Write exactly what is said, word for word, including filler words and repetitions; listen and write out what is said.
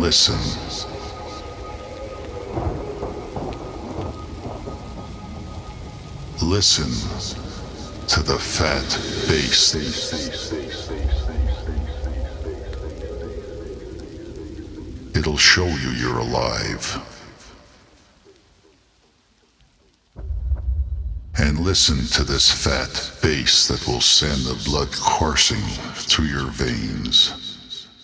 listen. Listen to the fat bass. It'll show you you're alive. And listen to this fat bass that will send the blood coursing through your veins.